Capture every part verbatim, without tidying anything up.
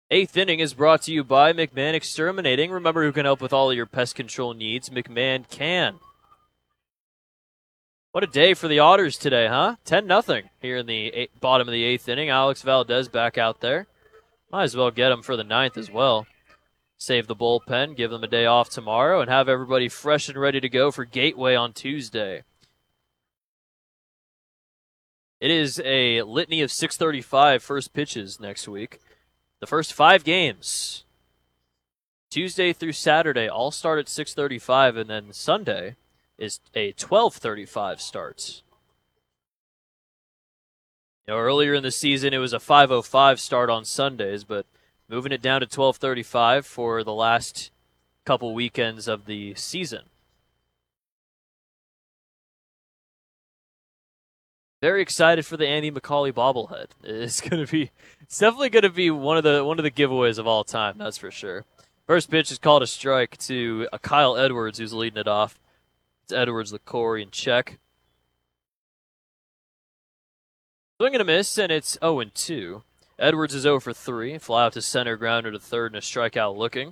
Eighth inning is brought to you by McMahon Exterminating. Remember, who can help with all of your pest control needs? McMahon can. What a day for the Otters today, huh? ten nothing here in the eight, bottom of the eighth inning. Alex Valdez back out there. Might as well get him for the ninth as well. Save the bullpen, give them a day off tomorrow, and have everybody fresh and ready to go for Gateway on Tuesday. It is a litany of six thirty-five first pitches next week. The first five games, Tuesday through Saturday, all start at six thirty-five, and then Sunday is a twelve thirty-five start. You know, earlier in the season, it was a five oh five start on Sundays, but moving it down to twelve thirty-five for the last couple weekends of the season. Very excited for the Andy McCauley bobblehead. It's gonna be, it's definitely gonna be one of the one of the giveaways of all time. That's for sure. First pitch is called a strike to a Kyle Edwards, who's leading it off. It's Edwards, LeCory, and check. Swing and a miss, and it's oh and two. Edwards is oh for three. Fly out to center, grounder to third, and a strikeout looking.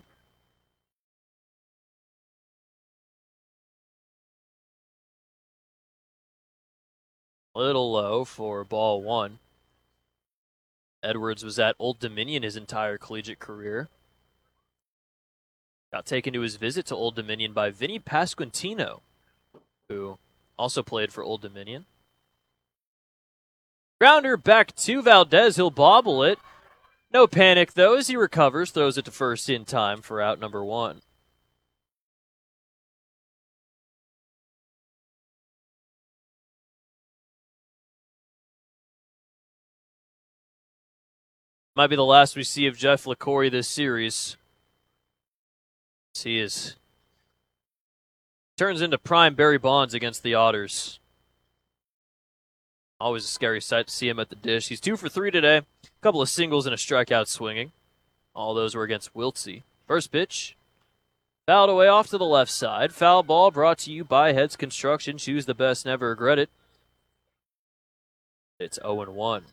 A little low for ball one. Edwards was at Old Dominion his entire collegiate career. Got taken to his visit to Old Dominion by Vinny Pasquantino, who also played for Old Dominion. Grounder back to Valdez. He'll bobble it. No panic, though, as he recovers, throws it to first in time for out number one. Might be the last we see of Jeff LeCory this series. He is turns into prime Barry Bonds against the Otters. Always a scary sight to see him at the dish. He's two for three today. A couple of singles and a strikeout swinging. All those were against Wiltsey. First pitch. Fouled away off to the left side. Foul ball brought to you by Heads Construction. Choose the best, never regret it. It's oh and one.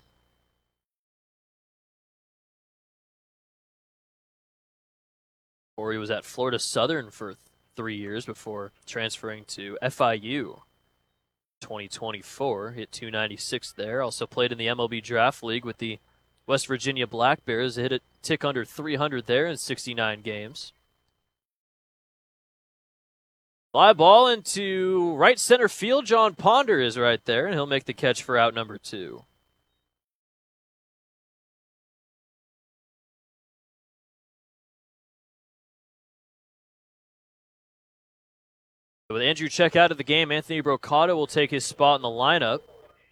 Corey was at Florida Southern for three years before transferring to F I U. twenty twenty-four, hit two ninety-six there. Also played in the M L B Draft League with the West Virginia Black Bears. Hit a tick under three hundred there in sixty-nine games. Fly ball into right center field. John Ponder is right there, and he'll make the catch for out number two. With Andrew Check out of the game, Anthony Brocato will take his spot in the lineup.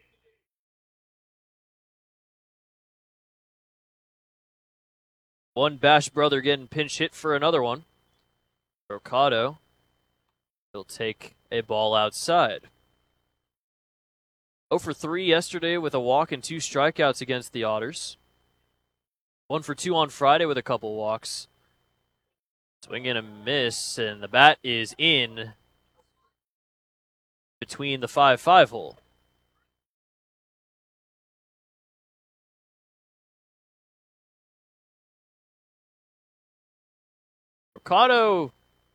One Bash brother getting pinch hit for another one. Brocato will take a ball outside. oh for three yesterday with a walk and two strikeouts against the Otters. one for two on Friday with a couple walks. Swing and a miss, and the bat is in between the five five hole. Brocato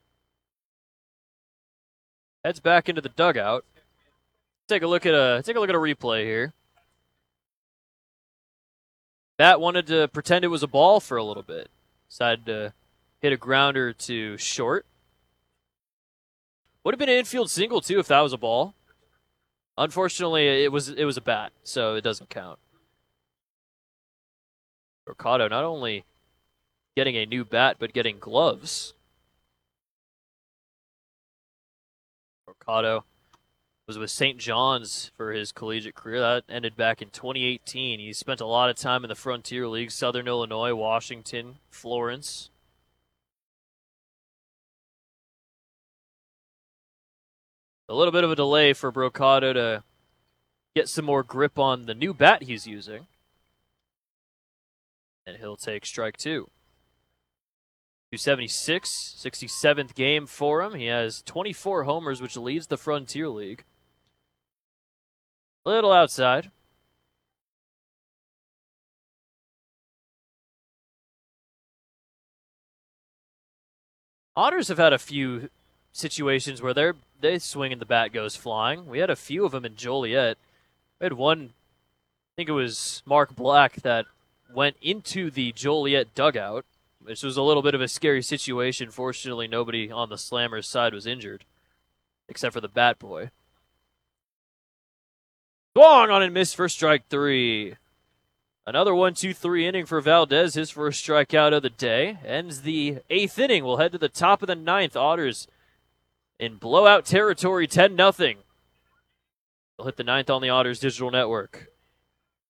heads back into the dugout. Take a look at a take a look at a replay here. Bat wanted to pretend it was a ball for a little bit. Decided to hit a grounder to short. Would have been an infield single too if that was a ball. Unfortunately, it was it was a bat, so it doesn't count. Brocato not only getting a new bat, but getting gloves. Brocato was with Saint John's for his collegiate career. That ended back in twenty eighteen. He spent a lot of time in the Frontier League, Southern Illinois, Washington, Florence. A little bit of a delay for Brocato to get some more grip on the new bat he's using. And he'll take strike two. two seventy-six, sixty-seventh game for him. He has twenty-four homers, which leads the Frontier League. Little outside. Otters have had a few situations where they're they swing and the bat goes flying. We had a few of them in Joliet. We had one, I think it was Mark Black, that went into the Joliet dugout, which was a little bit of a scary situation. Fortunately, nobody on the Slammers side was injured, except for the bat boy. Swung on and missed for strike three. Another one two three inning for Valdez, his first strikeout of the day. Ends the eighth inning. We'll head to the top of the ninth. Otters in blowout territory, ten nothing. They'll hit the ninth on the Otters Digital Network.